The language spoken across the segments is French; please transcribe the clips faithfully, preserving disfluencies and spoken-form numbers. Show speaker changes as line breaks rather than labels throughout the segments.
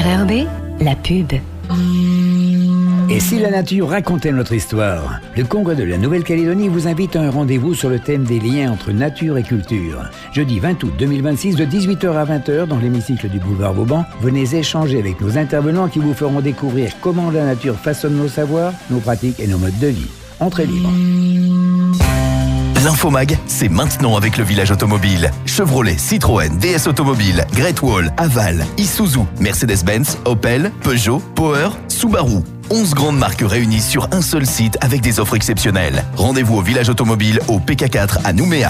R R B, la pub.
Et si la nature racontait notre histoire? Le Congrès de la Nouvelle-Calédonie vous invite à un rendez-vous sur le thème des liens entre nature et culture. Jeudi vingt août deux mille vingt-six, de dix-huit heures à vingt heures, dans l'hémicycle du boulevard Vauban, venez échanger avec nos intervenants qui vous feront découvrir comment la nature façonne nos savoirs, nos pratiques et nos modes de vie. Entrée libre.
L'Infomag, c'est maintenant avec le village automobile. Chevrolet, Citroën, D S Automobile, Great Wall, Aval, Isuzu, Mercedes-Benz, Opel, Peugeot, Power, Subaru. onze grandes marques réunies sur un seul site avec des offres exceptionnelles. Rendez-vous au village automobile au P K quatre à Nouméa.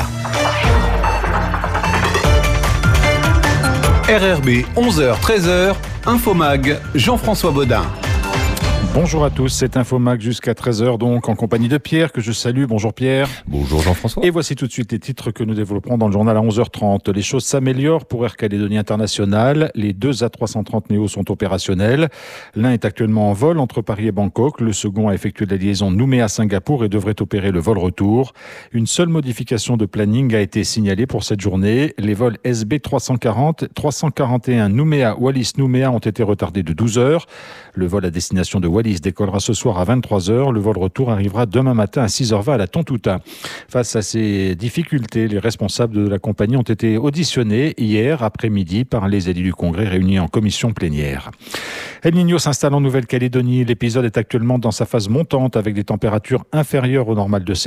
R R B, onze heures treize heures, Infomag, Jean-François Baudin.
Bonjour à tous, c'est Infomag jusqu'à treize heures donc en compagnie de Pierre que je salue. Bonjour Pierre.
Bonjour Jean-François.
Et voici tout de suite les titres que nous développerons dans le journal à onze heures trente. Les choses s'améliorent pour Air Calédonie International. Les deux A trois cent trente Neo sont opérationnels. L'un est actuellement en vol entre Paris et Bangkok. Le second a effectué la liaison Nouméa-Singapour et devrait opérer le vol retour. Une seule modification de planning a été signalée pour cette journée. Les vols S B trois cent quarante, trois cent quarante et un Nouméa-Wallis-Nouméa ont été retardés de douze heures. Le vol à destination de Wallis décollera ce soir à vingt-trois heures. Le vol retour arrivera demain matin à six heures vingt à la Tontouta. Face à ces difficultés, les responsables de la compagnie ont été auditionnés hier après-midi par les élus du Congrès réunis en commission plénière. El Niño s'installe en Nouvelle-Calédonie. L'épisode est actuellement dans sa phase montante avec des températures inférieures au normal de